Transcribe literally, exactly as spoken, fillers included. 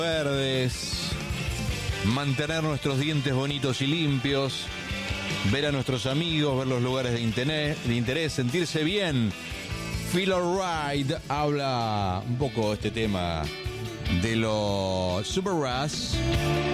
verdes, mantener nuestros dientes bonitos y limpios, ver a nuestros amigos, ver los lugares de interés, de interés sentirse bien. Feel Alright habla un poco este tema de los Super Ras.